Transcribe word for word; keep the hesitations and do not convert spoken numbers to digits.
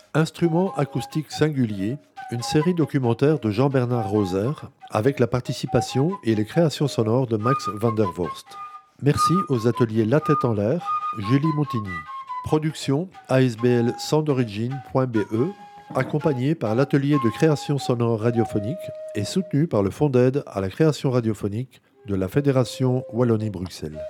Instruments acoustiques singuliers, une série documentaire de Jean-Bernard Roser avec la participation et les créations sonores de Max van der Vorst. Merci aux ateliers La Tête en l'air, Julie Montigny. Production A S B L soundorigin point B E, accompagné par l'atelier de création sonore radiophonique et soutenu par le Fonds d'aide à la création radiophonique de la Fédération Wallonie-Bruxelles.